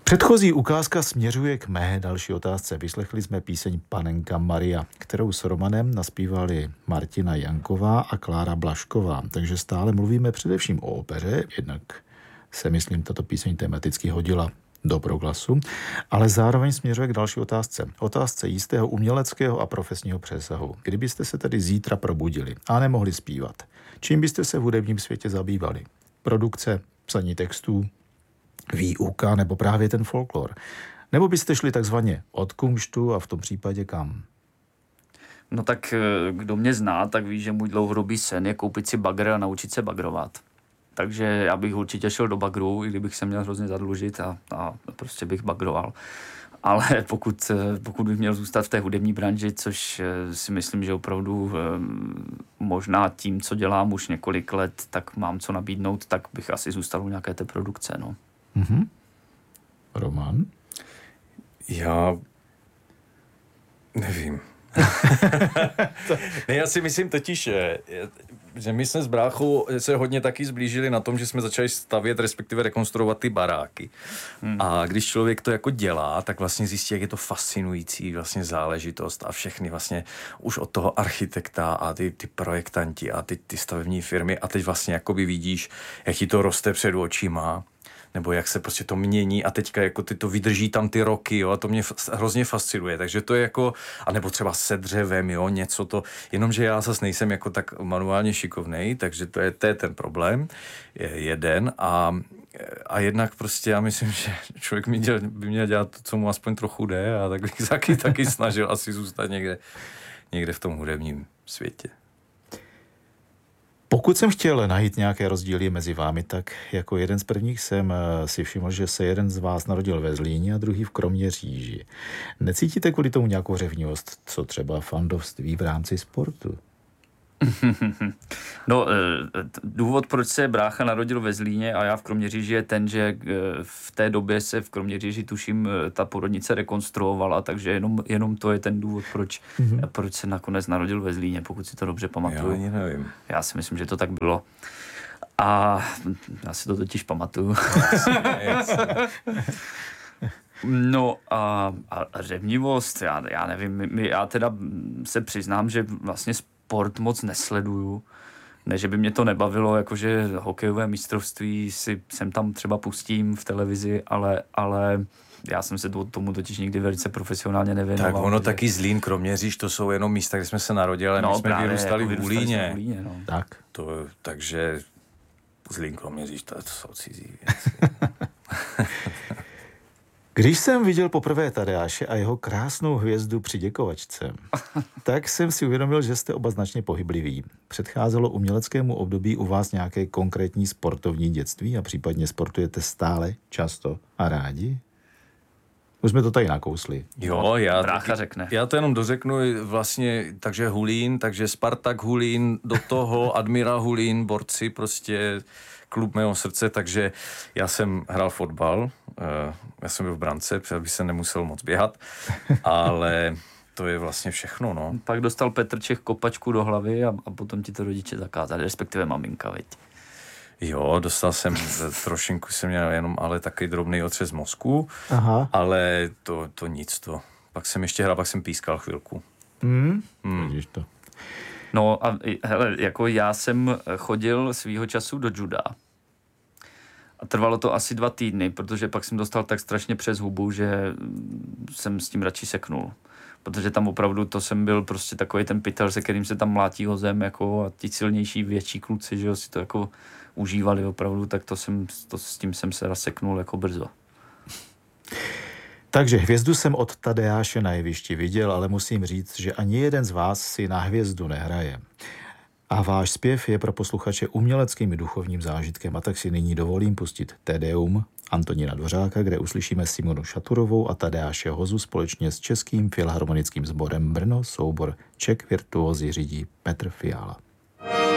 Předchozí ukázka směřuje k mé další otázce. Vyslechli jsme píseň Panenka Maria, kterou s Romanem naspívali Martina Janková a Klára Blažková. Takže stále mluvíme především o opeře, jednak se, myslím, tato píseň tematicky hodila do proglasu, ale zároveň směřuje k další otázce. Otázce jistého uměleckého a profesního přesahu. Kdybyste se tedy zítra probudili a nemohli zpívat, čím byste se v hudebním světě zabývali? Produkce, psaní textů, výuka nebo právě ten folklor? Nebo byste šli takzvaně od kumštu a v tom případě kam? No tak kdo mě zná, tak ví, že můj dlouhodobý sen je koupit si bagr a naučit se bagrovat. Takže já bych určitě šel do bagru, i kdybych se měl hrozně zadlužit a prostě bych bagroval. Ale pokud bych měl zůstat v té hudební branži, což si myslím, že opravdu možná tím, co dělám už několik let, tak mám co nabídnout, tak bych asi zůstal u nějaké té produkce, no. Mm-hmm. Roman? Já nevím. Ne, já si myslím totiž, že my jsme s bráchou se hodně taky zblížili na tom, že jsme začali stavět, respektive rekonstruovat ty baráky. A když člověk to jako dělá, tak vlastně zjistí, jak je to fascinující vlastně záležitost a všechny vlastně už od toho architekta a ty projektanti a ty stavební firmy a teď vlastně jakoby vidíš, jak ti to roste před očima, nebo jak se prostě to mění a teďka jako ty to vydrží tam ty roky, jo, a to mě hrozně fascinuje, takže to je jako, a nebo třeba se dřevem, jo, něco to, jenomže já zase nejsem jako tak manuálně šikovnej, takže to je ten problém, je jeden a jednak prostě já myslím, že člověk by měl dělat to, co mu aspoň trochu jde a tak bych taky snažil asi zůstat někde v tom hudebním světě. Pokud jsem chtěl najít nějaké rozdíly mezi vámi, tak jako jeden z prvních jsem si všiml, že se jeden z vás narodil ve Zlíně a druhý v Kroměříži. Necítíte kvůli tomu nějakou řevnivost, co třeba fandovství v rámci sportu? No, důvod, proč se brácha narodil ve Zlíně a já v Kroměříži je ten, že v té době se v Kroměříži, tuším, ta porodnice rekonstruovala, takže jenom to je ten důvod, proč se nakonec narodil ve Zlíně, pokud si to dobře pamatuju. Já ani nevím. Já si myslím, že to tak bylo. A já si to totiž pamatuju. No a řevnivost, já nevím, já teda se přiznám, že vlastně sport moc nesleduju. Ne, že by mě to nebavilo, jakože hokejové mistrovství si sem tam třeba pustím v televizi, ale já jsem se tomu totiž nikdy velice profesionálně nevěnoval. Tak ono taky Zlín, Kroměříž, to jsou jenom místa, kde jsme se narodili, ale my jsme vyrůstali v Hulíně. No. Tak. Takže Zlín, Kroměříž, to jsou cizí věci. Když jsem viděl poprvé Tadeáše a jeho krásnou hvězdu při děkovačce, tak jsem si uvědomil, že jste oba značně pohybliví. Předcházelo uměleckému období u vás nějaké konkrétní sportovní dětství a případně sportujete stále, často a rádi? Už jsme to tady nakousli. Jo, brácha řekne. Já to jenom dořeknu vlastně, takže Hulín, takže Spartak Hulín, do toho Admirál Hulín, borci, prostě klub mého srdce, takže já jsem hrál fotbal, já jsem byl v brance, aby se nemusel moc běhat, ale to je vlastně všechno, no. Pak dostal Petr Čech kopačku do hlavy a potom ti to rodiče zakázali, respektive maminka, veď. Jo, dostal jsem trošinku, jsem měl jenom ale taky drobný otřes mozku, ale to nic to. Pak jsem ještě hrál, pak jsem pískal chvilku. Vidíš to. No a hele, jako já jsem chodil svýho času do juda. A trvalo to asi 2 týdny, protože pak jsem dostal tak strašně přes hubu, že jsem s tím radši seknul. Protože tam opravdu to jsem byl prostě takový ten pytel, se kterým se tam mlátí o zem, jako a ti silnější, větší kluci, že jo, si to jako užívali opravdu, tak s tím jsem se rozseknul jako brzo. Takže hvězdu jsem od Tadeáše na jevišti viděl, ale musím říct, že ani jeden z vás si na hvězdu nehraje. A váš zpěv je pro posluchače uměleckým i duchovním zážitkem, a tak si nyní dovolím pustit Tedeum Antonína Dvořáka, kde uslyšíme Simonu Šaturovou a Tadeáše Hozu společně s Českým filharmonickým sborem Brno, soubor Czech virtuózy řídí Petr Fiala.